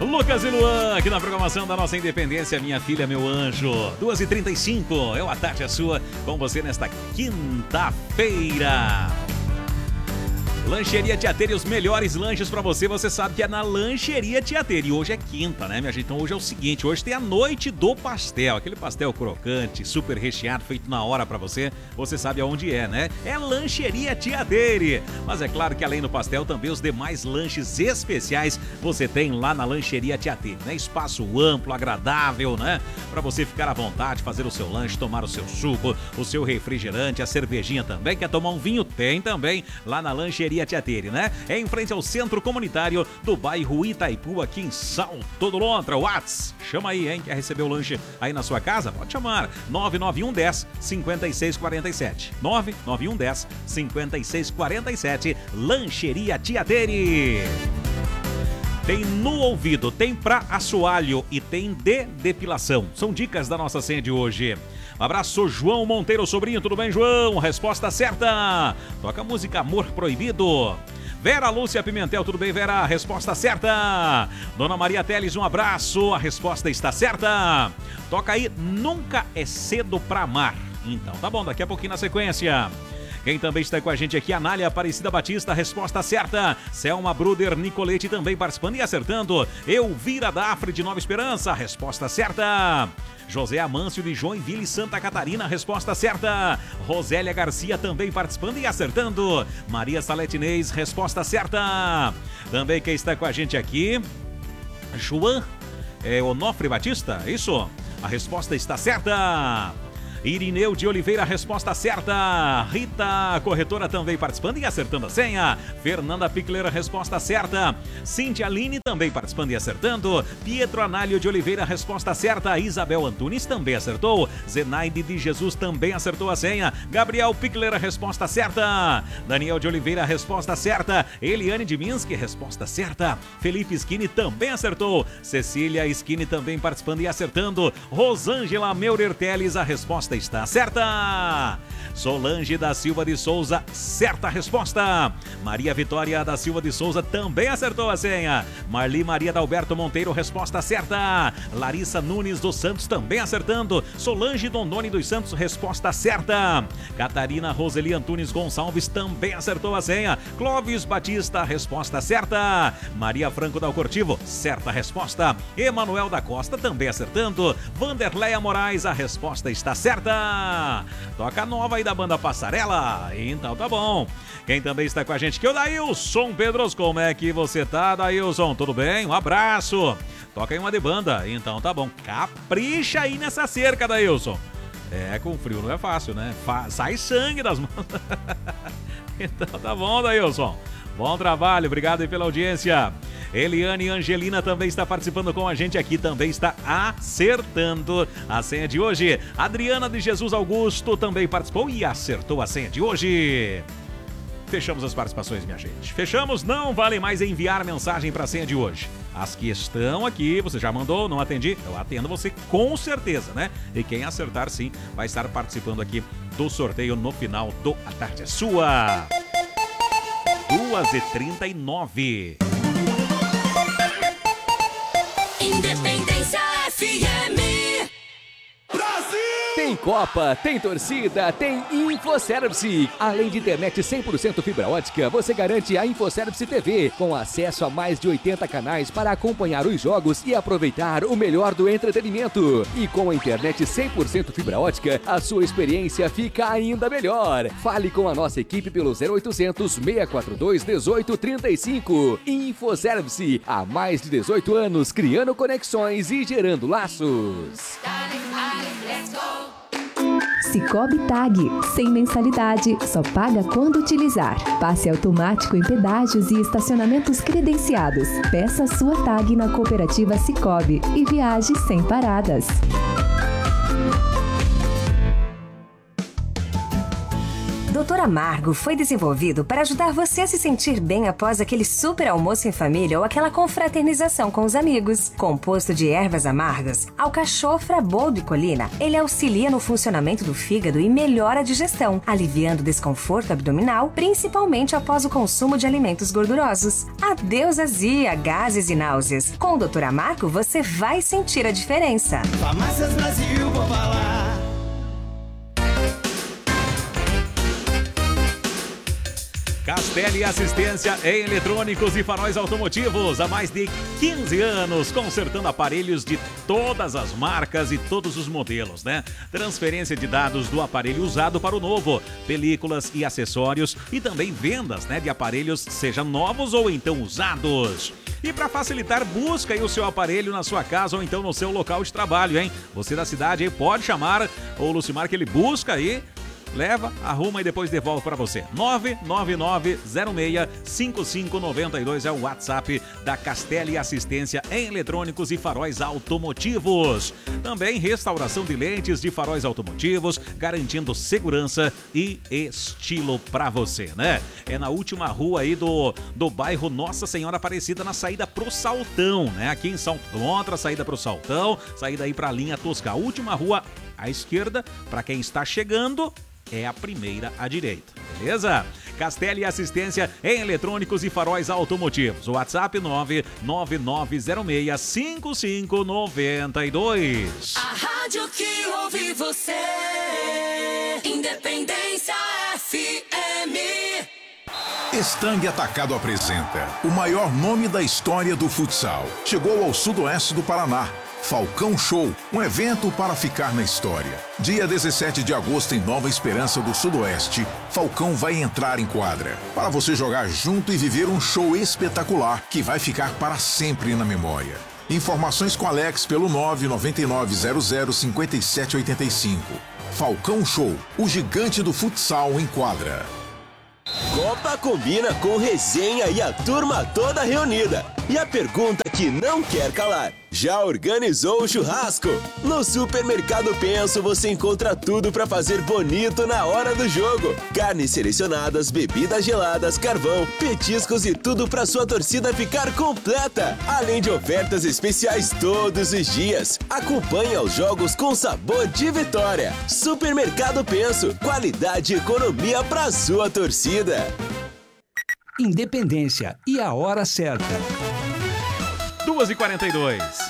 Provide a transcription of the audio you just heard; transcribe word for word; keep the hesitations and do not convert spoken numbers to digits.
Lucas e Luan, aqui na programação da nossa Independência, minha filha, meu anjo. duas e trinta e cinco, é o A Tarde é Sua, com você nesta quinta-feira. Lancheria Tiateira, os melhores lanches pra você, você sabe que é na Lancheria Tiateira. E hoje é quinta, né, minha gente? Então hoje é o seguinte, hoje tem a noite do pastel. Aquele pastel crocante, super recheado, feito na hora pra você. Você sabe aonde é, né? É Lancheria Tiateira. Mas é claro que além do pastel, também os demais lanches especiais você tem lá na Lancheria Tiateira, né? Espaço amplo, agradável, né? Pra você ficar à vontade, fazer o seu lanche, tomar o seu suco, o seu refrigerante, a cervejinha também. Quer tomar um vinho? Tem também lá na Lancheria Tiateira, né? É em frente ao Centro Comunitário do bairro Itaipu, aqui em Salto do Lontra. Whats, chama aí, hein? Quer receber o lanche aí na sua casa? Pode chamar. nove nove um um zero, cinco seis quatro sete. nove nove um um zero, cinco seis quatro sete. Lancheria Tiateira. Tem no ouvido, tem pra assoalho e tem de depilação. São dicas da nossa senha de hoje. Um abraço, João Monteiro, sobrinho. Tudo bem, João? Resposta certa. Toca a música Amor Proibido. Vera Lúcia Pimentel, tudo bem, Vera? Resposta certa. Dona Maria Teles, um abraço. A resposta está certa. Toca aí, Nunca é Cedo Pra Amar. Então, tá bom, daqui a pouquinho na sequência. Quem também está com a gente aqui, Anália Aparecida Batista, resposta certa. Selma Bruder Nicolete também participando e acertando. Elvira Dafre de Nova Esperança, resposta certa. José Amâncio de Joinville, Santa Catarina, resposta certa. Rosélia Garcia também participando e acertando. Maria Saletinês, resposta certa. Também quem está com a gente aqui, João é, Onofre Batista, isso? A resposta está certa. Irineu de Oliveira, resposta certa. Rita, corretora, também participando e acertando a senha. Fernanda Pickler, resposta certa. Cíntia Aline, também participando e acertando. Pietro Análio de Oliveira, resposta certa. Isabel Antunes também acertou. Zenaide de Jesus também acertou a senha. Gabriel Pickler, resposta certa. Daniel de Oliveira, resposta certa. Eliane de Minsk, resposta certa. Felipe Skinny também acertou. Cecília Skinny também participando e acertando. Rosângela Meurer Teles, a resposta está certa. Solange da Silva de Souza, certa resposta. Maria Vitória da Silva de Souza também acertou a senha. Marli Maria Dalberto Monteiro, resposta certa. Larissa Nunes dos Santos também acertando. Solange Dondoni dos Santos, resposta certa. Catarina Roseli Antunes Gonçalves também acertou a senha. Clóvis Batista, resposta certa. Maria Franco Dalcortivo, certa resposta. Emanuel da Costa também acertando. Vanderleia Moraes, a resposta está certa. Toca a nova aí da banda Passarela. Então tá bom. Quem também está com a gente aqui é o Dailson Pedros. Como é que você tá, Dailson? Tudo bem? Um abraço. Toca aí uma de banda. Então tá bom. Capricha aí nessa cerca, Dailson. É, com frio não é fácil, né? Fa- sai sangue das mãos. Então tá bom, Dailson. Bom trabalho. Obrigado aí pela audiência. Eliane Angelina também está participando com a gente aqui, também está acertando a senha de hoje. Adriana de Jesus Augusto também participou e acertou a senha de hoje. Fechamos as participações, minha gente. Fechamos, não vale mais enviar mensagem para a senha de hoje. As que estão aqui, você já mandou, não atendi? Eu atendo você com certeza, né? E quem acertar, sim, vai estar participando aqui do sorteio no final do A Tarde é Sua. duas e trinta e nove. Independência F M. Brasil! Tem Copa, tem torcida, tem InfoService. Além de internet cem por cento fibra ótica, você garante a InfoService T V, com acesso a mais de oitenta canais para acompanhar os jogos e aproveitar o melhor do entretenimento. E com a internet cem por cento fibra ótica, a sua experiência fica ainda melhor. Fale com a nossa equipe pelo zero oitocentos, seis quatro dois, um oito três cinco. InfoService, há mais de dezoito anos, criando conexões e gerando laços. Sicoob Tag, sem mensalidade, só paga quando utilizar. Passe automático em pedágios e estacionamentos credenciados. Peça sua tag na cooperativa Sicoob e viaje sem paradas. doutor Amargo foi desenvolvido para ajudar você a se sentir bem após aquele super almoço em família ou aquela confraternização com os amigos. Composto de ervas amargas, alcachofra, boldo e colina, ele auxilia no funcionamento do fígado e melhora a digestão, aliviando o desconforto abdominal, principalmente após o consumo de alimentos gordurosos. Adeus azia, gases e náuseas. Com o doutor Amargo, você vai sentir a diferença. Farmácias Brasil, vou falar. Castelli Assistência em Eletrônicos e Faróis Automotivos. Há mais de quinze anos, consertando aparelhos de todas as marcas e todos os modelos, né? Transferência de dados do aparelho usado para o novo, películas e acessórios e também vendas, né, de aparelhos, seja novos ou então usados. E para facilitar, busca aí o seu aparelho na sua casa ou então no seu local de trabalho, hein? Você da cidade aí pode chamar o Lucimar que ele busca aí, leva, arruma e depois devolve para você. nove nove nove zero seis cinco cinco nove dois é o WhatsApp da Castelli Assistência em Eletrônicos e Faróis Automotivos. Também restauração de lentes de faróis automotivos, garantindo segurança e estilo para você, né? É na última rua aí do, do bairro Nossa Senhora Aparecida, na saída pro Saltão, né? Aqui em São Contra, saída pro Saltão, saída aí pra linha Tosca. A última rua à esquerda, para quem está chegando, é a primeira à direita, beleza? Castelli Assistência em Eletrônicos e Faróis Automotivos. WhatsApp nove nove nove zero seis cinco cinco nove dois. A rádio que ouve você, Independência F M. Estang Atacado apresenta o maior nome da história do futsal. Chegou ao sudoeste do Paraná. Falcão Show, um evento para ficar na história. Dia dezessete de agosto em Nova Esperança do Sudoeste, Falcão vai entrar em quadra para você jogar junto e viver um show espetacular que vai ficar para sempre na memória. Informações com Alex pelo nove nove nove zero zero cinco sete oito cinco. Falcão Show, o gigante do futsal em quadra. Copa combina com resenha e a turma toda reunida. E a pergunta que não quer calar: já organizou o churrasco? No Supermercado Penso você encontra tudo para fazer bonito na hora do jogo. Carnes selecionadas, bebidas geladas, carvão, petiscos e tudo para sua torcida ficar completa. Além de ofertas especiais todos os dias. Acompanhe os jogos com sabor de vitória. Supermercado Penso, qualidade e economia para sua torcida. Independência e a hora certa. duas e quarenta e dois.